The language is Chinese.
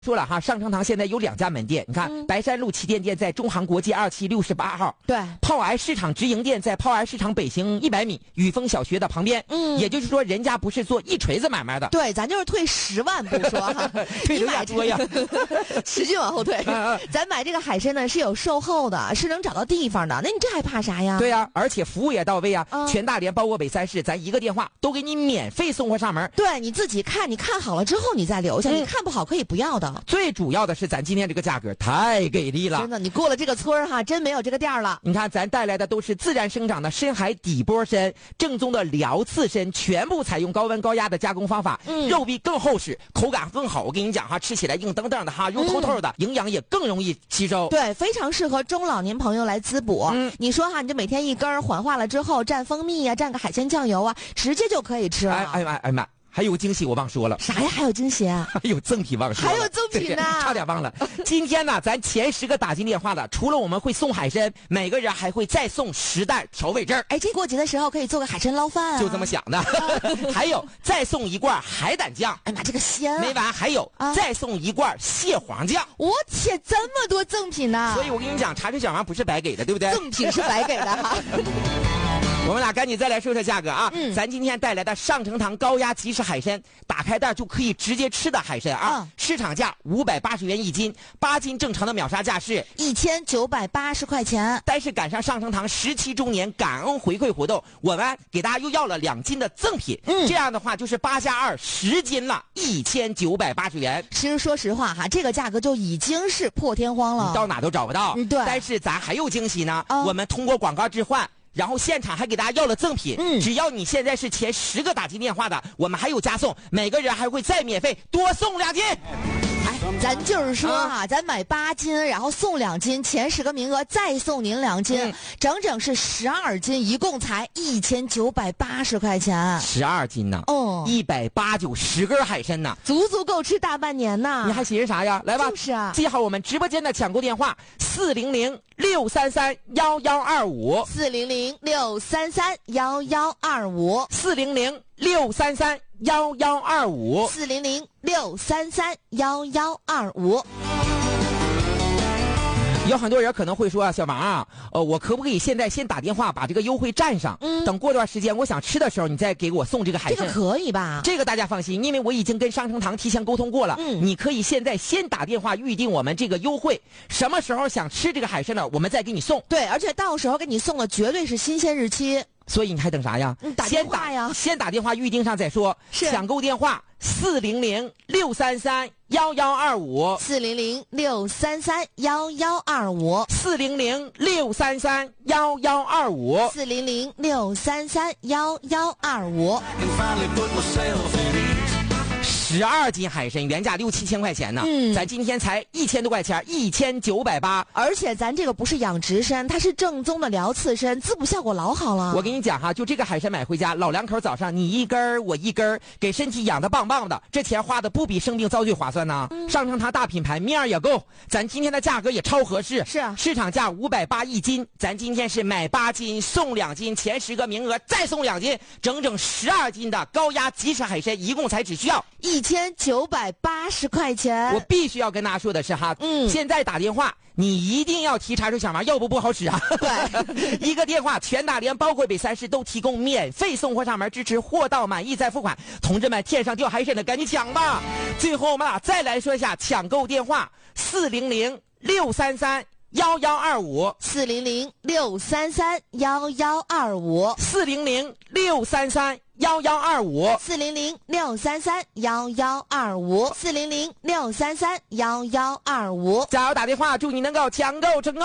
说了哈，上城堂现在有2家门店，你看，白山路旗舰店在中航国际2期68号， 对， 炮癌市场直营店在炮癌市场北行100米雨峰小学的旁边，也就是说人家不是做一锤子买卖的， 对，咱就是退10万不说哈， 退有点多呀， 使劲往后退。咱买这个海参呢是有售后的，是能找到地方的，那你这还怕啥呀？ 对呀，而且服务也到位啊，全大连包括北3市，咱一个电话都给你免费送货上门。 对，你自己看，你看好了之后你再留下，你看不好可以不要的。 最主要的是咱今天这个价格太给力了， 真的，你过了这个村哈，真没有这个店了。 你看咱带来的都是自然生长的深海底波参，正宗的辽刺参，全部采用高温高压的加工方法，肉壁更厚实，口感更好。我跟你讲哈，吃起来硬蹬蹬的哈，油透透的，营养也更容易吸收。 对，非常适合中老年朋友来滋补。你说哈，你就每天一根缓化了之后蘸蜂蜜呀，蘸个海鲜酱油啊，直接就可以吃了。 哎妈！还有惊喜我忘说了。 啥呀？还有惊喜啊？ 还有赠品忘说了。 还有赠品呢？ 差点忘了。今天呢，咱前10个打进电话的，除了我们会送海参，每个人还会再送10袋调味汁。 哎，这过节的时候可以做个海参捞饭啊。 就这么想的。还有再送1罐海胆酱。 哎妈，这个鲜啊！ 没完，还有再送1罐蟹黄酱。 我天，这么多赠品呢！ 所以我跟你讲，茶水小王不是白给的，对不对？ 赠品是白给的哈。 我们俩赶紧再来说说价格啊！咱今天带来的上城堂高压即食海参，打开袋就可以直接吃的海参啊！市场价580元1斤，8斤正常的秒杀价是 1980块钱。 但是赶上上城堂17周年感恩回馈活动，我们给大家又要了2斤的赠品。这样的话就是8+2 10斤了，1980元。 其实说实话哈，这个价格就已经是破天荒了， 你到哪都找不到。 对。 但是咱还有惊喜呢，我们通过广告置换。然后现场还给大家要了赠品，只要你现在是前10个打进电话的，我们还有加送，每个人还会再免费多送2斤。 哎，咱就是说啊，咱买8斤，然后送2斤，前10个名额再送您2斤，整整是12斤，一共才1980块钱。 12斤呢？189 10根海参呢， 足足够吃大半年呢。 你还寻思啥呀？来吧， 就是啊， 记好我们直播间的抢购电话：400-633-1125 400-633-1125 400-633-1125 400-633-1125。 有很多人可能会说啊，小王啊，我可不可以现在先打电话把这个优惠占上？等过段时间我想吃的时候，你再给我送这个海参。 这个可以吧？ 这个大家放心，因为我已经跟上城堂提前沟通过了。你可以现在先打电话预定我们这个优惠，什么时候想吃这个海参呢？我们再给你送。 对，而且到时候给你送的绝对是新鲜日期。 所以你还等啥呀？ 打电话呀！ 先打电话预定上再说。抢购电话400-633-1125 400-633-1125 400-633-1125 400-633-1125。 12斤海参原价6-7千块钱呢，咱今天才1000多块钱，1980。 而且咱这个不是养殖参，它是正宗的辽刺参，滋补效果老好了。 我跟你讲哈，就这个海参买回家，老两口早上你1根我1根，给身体养得棒棒的，这钱花的不比生病遭罪划算呢？上城堂大品牌，面也够，咱今天的价格也超合适。 是啊， 市场价5801斤，咱今天是买8斤送2斤，前10个名额再送2斤，整整12斤的高压即食海参，一共才只需要 1980块钱。 我必须要跟大家说的是哈，现在打电话你一定要提茶水小王，要不好使啊。 对， 一个电话，全大连包括北3市都提供免费送货上门，支持货到满意再付款。同志们，天上掉海参的赶紧抢吧！最后我们俩再来说一下抢购电话：400-633-1125 400-633-1125 400-633-1125 400-633-1125 400-633-1125。 加油打电话，祝你能够抢购成功。